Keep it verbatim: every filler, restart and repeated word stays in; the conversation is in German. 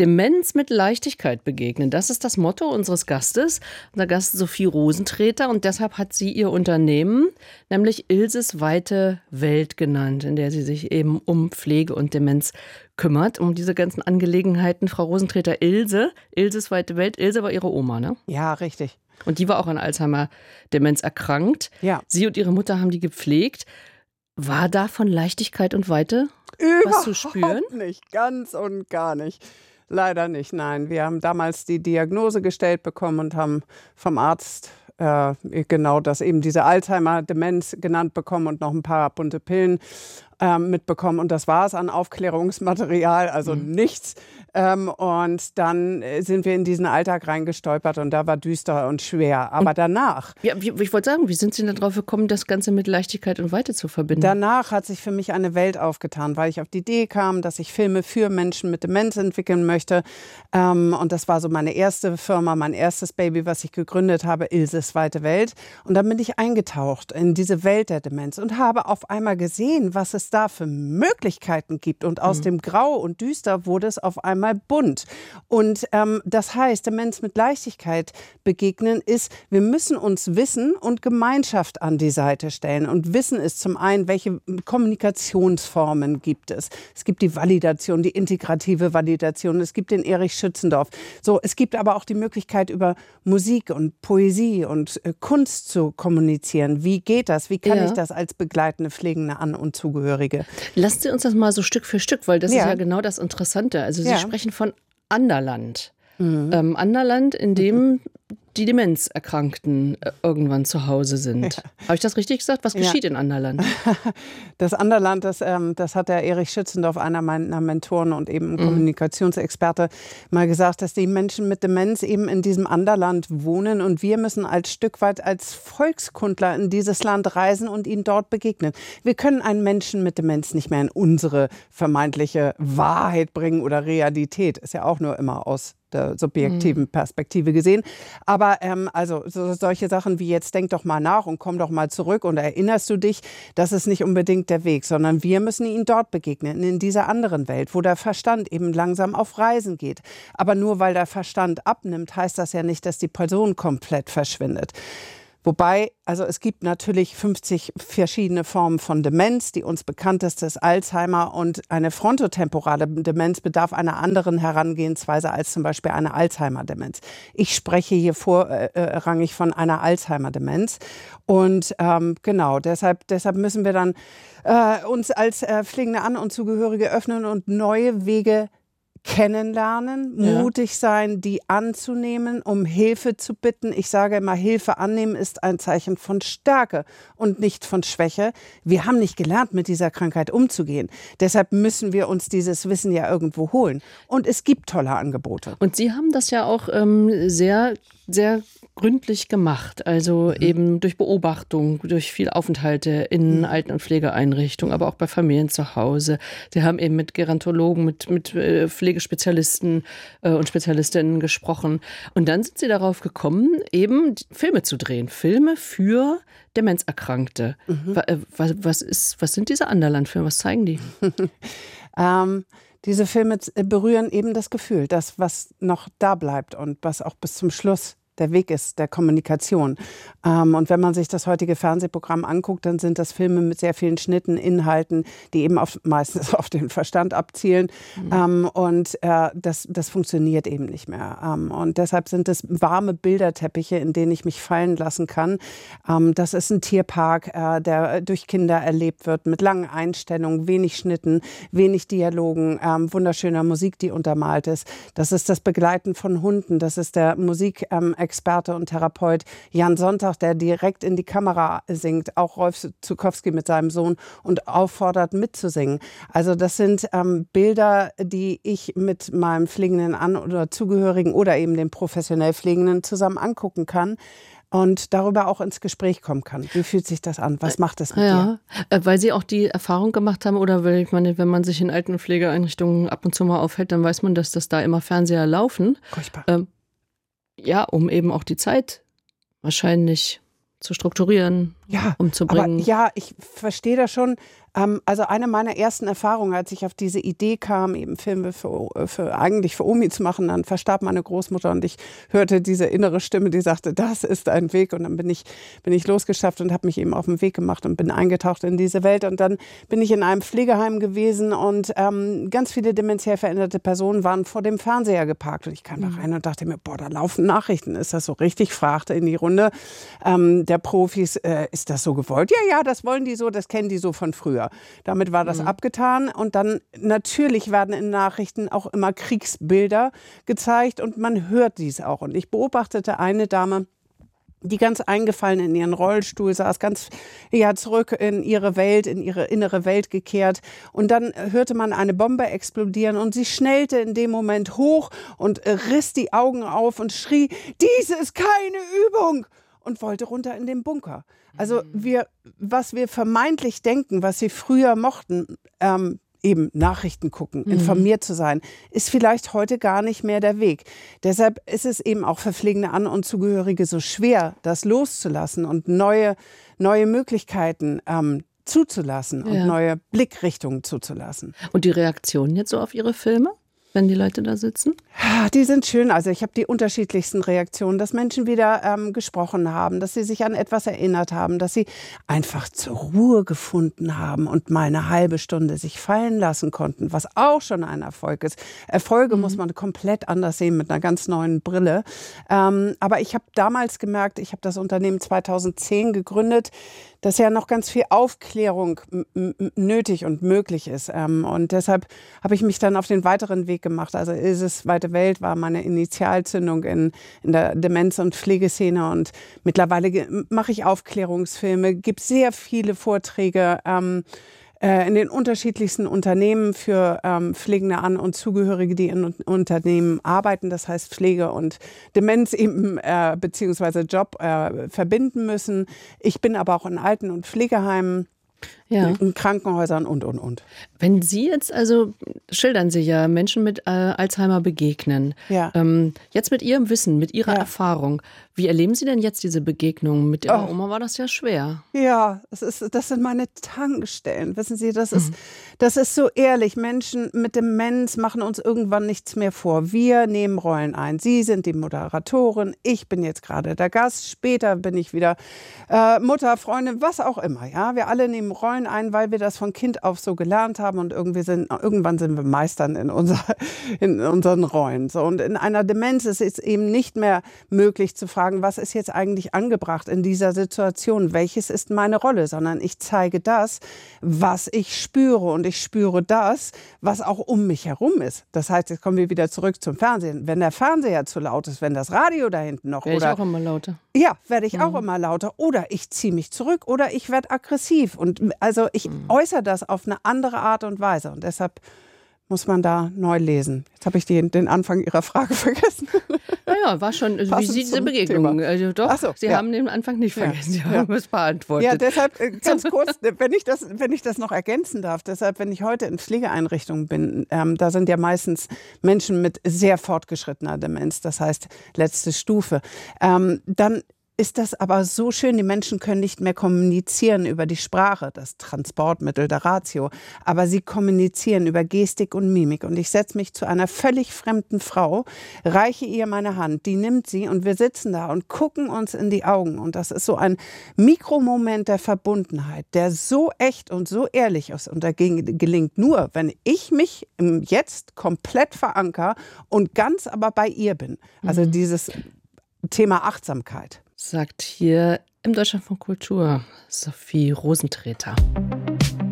Demenz mit Leichtigkeit begegnen, das ist das Motto unseres Gastes, unser Gast Sophie Rosentreter. Und deshalb hat sie ihr Unternehmen, nämlich Ilses weite Welt genannt, in der sie sich eben um Pflege und Demenz kümmert, um diese ganzen Angelegenheiten. Frau Rosentreter, Ilse, Ilses weite Welt, Ilse war ihre Oma, ne? Ja, richtig. Und die war auch an Alzheimer-Demenz erkrankt. Ja. Sie und ihre Mutter haben die gepflegt. War da von Leichtigkeit und Weite Überhaupt was zu spüren? nicht, ganz und gar nicht. Leider nicht, nein. Wir haben damals die Diagnose gestellt bekommen und haben vom Arzt äh, genau das, eben diese Alzheimer-Demenz genannt bekommen und noch ein paar bunte Pillen äh, mitbekommen. Und das war es an Aufklärungsmaterial, also mhm. nichts. Ähm, und dann sind wir in diesen Alltag reingestolpert und da war düster und schwer. Aber und, danach... Ja, ich wollte sagen, wie sind Sie denn darauf gekommen, das Ganze mit Leichtigkeit und Weite zu verbinden? Danach hat sich für mich eine Welt aufgetan, weil ich auf die Idee kam, dass ich Filme für Menschen mit Demenz entwickeln möchte. Ähm, und das war so meine erste Firma, mein erstes Baby, was ich gegründet habe, Ilses weite Welt. Und dann bin ich eingetaucht in diese Welt der Demenz und habe auf einmal gesehen, was es da für Möglichkeiten gibt. Und aus mhm. dem Grau und Düster wurde es auf einmal mal bunt. Und ähm, das heißt, Demenz mit Leichtigkeit begegnen ist, wir müssen uns Wissen und Gemeinschaft an die Seite stellen. Und Wissen ist zum einen, welche Kommunikationsformen gibt es. Es gibt die Validation, die integrative Validation. Es gibt den Erich Schützendorf. So, es gibt aber auch die Möglichkeit, über Musik und Poesie und äh, Kunst zu kommunizieren. Wie geht das? Wie kann ja. ich das als begleitende, pflegende An- und Zugehörige? Lassen Sie uns das mal so Stück für Stück, weil das ja. ist ja genau das Interessante. Also Sie ja. sprechen von Anderland. Mhm. Ähm, Anderland, in dem die Demenzerkrankten äh, irgendwann zu Hause sind. Ja. Habe ich das richtig gesagt? Was geschieht ja. in Anderland? Das Anderland, das, ähm, das hat der Erich Schützendorf, einer meiner Mentoren und eben ein mhm. Kommunikationsexperte, mal gesagt, dass die Menschen mit Demenz eben in diesem Anderland wohnen und wir müssen als Stück weit als Volkskundler in dieses Land reisen und ihnen dort begegnen. Wir können einen Menschen mit Demenz nicht mehr in unsere vermeintliche Wahrheit bringen oder Realität. Ist ja auch nur immer aus der subjektiven Perspektive gesehen. Aber ähm, also so, solche Sachen wie jetzt denk doch mal nach und komm doch mal zurück und erinnerst du dich, das ist nicht unbedingt der Weg, sondern wir müssen ihnen dort begegnen, in dieser anderen Welt, wo der Verstand eben langsam auf Reisen geht. Aber nur weil der Verstand abnimmt, heißt das ja nicht, dass die Person komplett verschwindet. Wobei, also es gibt natürlich fünfzig verschiedene Formen von Demenz. Die uns bekannteste ist Alzheimer und eine frontotemporale Demenz bedarf einer anderen Herangehensweise als zum Beispiel eine Alzheimer-Demenz. Ich spreche hier vorrangig von einer Alzheimer-Demenz und ähm, genau, deshalb, deshalb müssen wir dann äh, uns als äh, pflegende An- und Zugehörige öffnen und neue Wege kennenlernen, ja. mutig sein, die anzunehmen, um Hilfe zu bitten. Ich sage immer, Hilfe annehmen ist ein Zeichen von Stärke und nicht von Schwäche. Wir haben nicht gelernt, mit dieser Krankheit umzugehen. Deshalb müssen wir uns dieses Wissen ja irgendwo holen. Und es gibt tolle Angebote. Und Sie haben das ja auch ähm, sehr, sehr gründlich gemacht, also mhm. eben durch Beobachtung, durch viele Aufenthalte in mhm. Alten- und Pflegeeinrichtungen, aber auch bei Familien zu Hause. Sie haben eben mit Gerontologen, mit, mit äh, Pflegespezialisten äh, und Spezialistinnen gesprochen. Und dann sind Sie darauf gekommen, eben Filme zu drehen, Filme für Demenzerkrankte. Mhm. Was, was, ist, was sind diese Anderland-Filme? Was zeigen die? ähm, diese Filme berühren eben das Gefühl, das, was noch da bleibt und was auch bis zum Schluss der Weg ist, der Kommunikation. Ähm, und wenn man sich das heutige Fernsehprogramm anguckt, dann sind das Filme mit sehr vielen Schnitten, Inhalten, die eben auf, meistens auf den Verstand abzielen. Mhm. Ähm, und äh, das, das funktioniert eben nicht mehr. Ähm, und deshalb sind es warme Bilderteppiche, in denen ich mich fallen lassen kann. Ähm, das ist ein Tierpark, äh, der durch Kinder erlebt wird, mit langen Einstellungen, wenig Schnitten, wenig Dialogen, ähm, wunderschöner Musik, die untermalt ist. Das ist das Begleiten von Hunden, das ist der Musik ähm, Experte und Therapeut Jan Sonntag, der direkt in die Kamera singt, auch Rolf Zukowski mit seinem Sohn und auffordert mitzusingen. Also das sind ähm, Bilder, die ich mit meinem pflegenden An- oder Zugehörigen oder eben dem professionell Pflegenden zusammen angucken kann. Und darüber auch ins Gespräch kommen kann. Wie fühlt sich das an? Was macht das mit ja, dir? Weil Sie auch die Erfahrung gemacht haben, oder weil ich meine, wenn man sich in Alten- und Pflegeeinrichtungen ab und zu mal aufhält, dann weiß man, dass das da immer Fernseher laufen. Furchtbar. Ähm, Ja, um eben auch die Zeit wahrscheinlich zu strukturieren, ja, umzubringen. Aber ja, ich verstehe das schon. Ähm, also eine meiner ersten Erfahrungen, als ich auf diese Idee kam, eben Filme für, für eigentlich für Omi zu machen, dann verstarb meine Großmutter und ich hörte diese innere Stimme, die sagte, das ist ein Weg. Und dann bin ich, bin ich losgeschafft und habe mich eben auf den Weg gemacht und bin eingetaucht in diese Welt. Und dann bin ich in einem Pflegeheim gewesen und ähm, ganz viele dementiell veränderte Personen waren vor dem Fernseher geparkt. Und ich kam da rein und dachte mir, boah, da laufen Nachrichten. Ist das so richtig? Fragte in die Runde ähm, der Profis, äh, ist das so gewollt? Ja, ja, das wollen die so, das kennen die so von früher. Damit war das mhm. abgetan. Und dann natürlich werden in Nachrichten auch immer Kriegsbilder gezeigt und man hört dies auch. Und ich beobachtete eine Dame, die ganz eingefallen in ihren Rollstuhl saß, ganz ja, zurück in ihre Welt, in ihre innere Welt gekehrt. Und dann hörte man eine Bombe explodieren und sie schnellte in dem Moment hoch und riss die Augen auf und schrie, dies ist keine Übung! Und wollte runter in den Bunker. Also wir, was wir vermeintlich denken, was sie früher mochten, ähm, eben Nachrichten gucken, mhm. informiert zu sein, ist vielleicht heute gar nicht mehr der Weg. Deshalb ist es eben auch für pflegende An- und Zugehörige so schwer, das loszulassen und neue, neue Möglichkeiten ähm, zuzulassen und ja. neue Blickrichtungen zuzulassen. Und die Reaktionen jetzt so auf Ihre Filme? Wenn die Leute da sitzen? Die sind schön. Also ich habe die unterschiedlichsten Reaktionen, dass Menschen wieder ähm, gesprochen haben, dass sie sich an etwas erinnert haben, dass sie einfach zur Ruhe gefunden haben und mal eine halbe Stunde sich fallen lassen konnten, was auch schon ein Erfolg ist. Erfolge mhm. muss man komplett anders sehen, mit einer ganz neuen Brille. Ähm, aber ich habe damals gemerkt, ich habe das Unternehmen zweitausendzehn gegründet, dass ja noch ganz viel Aufklärung m- m- nötig und möglich ist. Ähm, und deshalb habe ich mich dann auf den weiteren Weg gemacht. Also Ilses Weite Welt war meine Initialzündung in, in der Demenz- und Pflegeszene. Und mittlerweile ge- mache ich Aufklärungsfilme, gebe sehr viele Vorträge ähm, äh, in den unterschiedlichsten Unternehmen für ähm, pflegende An- und Zugehörige, die in Unternehmen arbeiten. Das heißt Pflege und Demenz eben äh, beziehungsweise Job äh, verbinden müssen. Ich bin aber auch in Alten- und Pflegeheimen. Ja. In Krankenhäusern und, und, und. Wenn Sie jetzt, also schildern Sie ja, Menschen mit äh, Alzheimer begegnen. Ja. Ähm, jetzt mit Ihrem Wissen, mit Ihrer ja. Erfahrung, wie erleben Sie denn jetzt diese Begegnung? Mit Ihrer oh. Oma war das ja schwer. Ja, es ist, das sind meine Tankstellen. Wissen Sie, das ist, mhm. das ist so ehrlich. Menschen mit Demenz machen uns irgendwann nichts mehr vor. Wir nehmen Rollen ein. Sie sind die Moderatorin, ich bin jetzt gerade der Gast, später bin ich wieder äh, Mutter, Freundin, was auch immer. Ja, wir alle nehmen Rollen ein, weil wir das von Kind auf so gelernt haben und irgendwie sind, irgendwann sind wir Meistern in, unser, in unseren Rollen. So, und in einer Demenz ist es eben nicht mehr möglich zu fragen, was ist jetzt eigentlich angebracht in dieser Situation, welches ist meine Rolle, sondern ich zeige das, was ich spüre und ich spüre das, was auch um mich herum ist. Das heißt, jetzt kommen wir wieder zurück zum Fernsehen. Wenn der Fernseher zu laut ist, wenn das Radio da hinten noch... Werde oder, ich auch immer lauter. Ja, werde ich mhm. auch immer lauter. Oder ich ziehe mich zurück oder ich werde aggressiv. Und also ich mhm. äußere das auf eine andere Art und Weise. Und deshalb muss man da neu lesen. Jetzt habe ich den, den Anfang Ihrer Frage vergessen. Naja, war schon, wie Sie diese Begegnung. Also doch, so, Sie ja. haben den Anfang nicht vergessen. Ja. Sie haben ja. es beantwortet. Ja, deshalb ganz kurz, wenn ich, das, wenn ich das noch ergänzen darf, deshalb, wenn ich heute in Pflegeeinrichtungen bin, ähm, da sind ja meistens Menschen mit sehr fortgeschrittener Demenz, das heißt letzte Stufe, ähm, dann ist das aber so schön, die Menschen können nicht mehr kommunizieren über die Sprache, das Transportmittel der Ratio, aber sie kommunizieren über Gestik und Mimik. Und ich setze mich zu einer völlig fremden Frau, reiche ihr meine Hand, die nimmt sie und wir sitzen da und gucken uns in die Augen. Und das ist so ein Mikromoment der Verbundenheit, der so echt und so ehrlich ist. Und dagegen gelingt nur, wenn ich mich im Jetzt komplett verankere und ganz aber bei ihr bin. Also mhm. dieses Thema Achtsamkeit. Sagt hier im Deutschlandfunk Kultur Sophie Rosentreter.